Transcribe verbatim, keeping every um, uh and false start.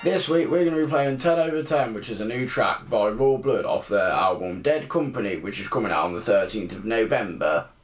This week we're going to be playing ten over ten, which is a new track by Raw Blood off their album Dead Company, which is coming out on the thirteenth of November.